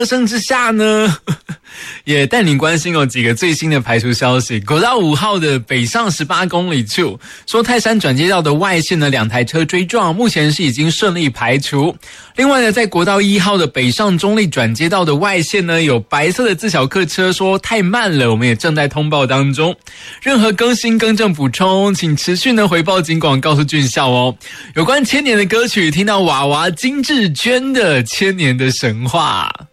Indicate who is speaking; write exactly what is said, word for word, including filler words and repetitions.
Speaker 1: 热声之下呢，也带你关心有几个最新的排除消息。国道五号的北上十八公里处，说泰山转接道的外线呢，两台车追撞，目前是已经顺利排除。另外呢，在国道一号的北上中立转接道的外线呢，有白色的自小客车说太慢了，我们也正在通报当中。任何更新更正补充，请持续呢回报警广告。告诉俊孝哦，有关千年的歌曲，听到娃娃金志娟的《千年的神话》。